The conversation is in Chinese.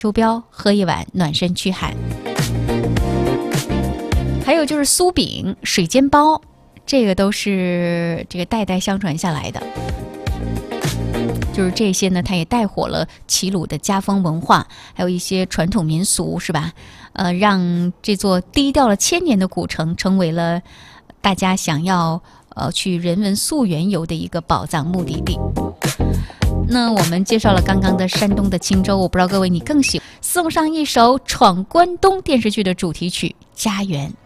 周标，喝一碗暖身驱寒。还有就是酥饼、水煎包，这个都是这个代代相传下来的。就是这些呢，它也带火了齐鲁的家风文化，还有一些传统民俗，是吧？让这座低调了1000年的古城成为了大家想要去人文溯源游的一个宝藏目的地。那我们介绍了刚刚的山东的青州，我不知道各位你更喜欢送上一首《闯关东》电视剧的主题曲《家园》。